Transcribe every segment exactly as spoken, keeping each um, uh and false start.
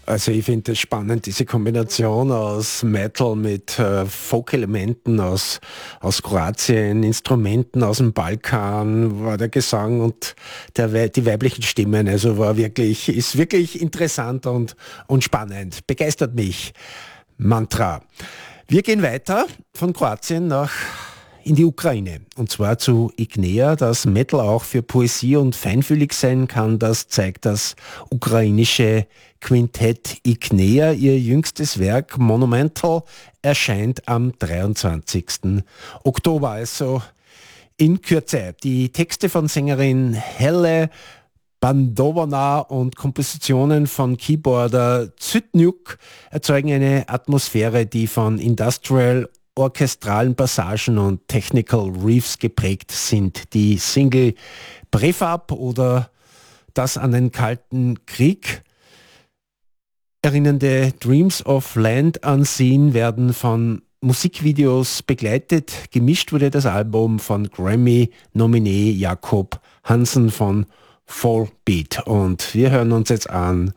Also ich finde es spannend, diese Kombination aus Metal mit äh, Folk-Elementen aus, aus Kroatien, Instrumenten aus dem Balkan, war der Gesang und der, wei- die weiblichen Stimmen. Also war wirklich, ist wirklich interessant und, und spannend. Begeistert mich. Mantra. Wir gehen weiter von Kroatien nach in die Ukraine. Und zwar zu Ignea, dass Metal auch für Poesie und feinfühlig sein kann. Das zeigt das ukrainische Quintett Ignea. Ihr jüngstes Werk Monumental erscheint am dreiundzwanzigsten Oktober, also in Kürze. Die Texte von Sängerin Helle Bandovana und Kompositionen von Keyboarder Zytnuk erzeugen eine Atmosphäre, die von Industrial orchestralen Passagen und Technical Riffs geprägt sind. Die Single Prefab oder das an den Kalten Krieg erinnernde Dreams of Land Unseen werden von Musikvideos begleitet. Gemischt wurde das Album von Grammy-Nominee Jakob Hansen von Fallbeat. Und wir hören uns jetzt an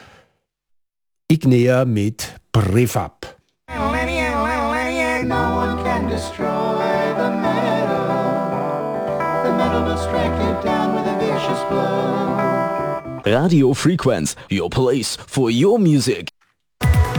Ignea mit Prefab. No one can destroy the metal. The metal will strike you down with a vicious blow. Radio Frequenz, your place for your music.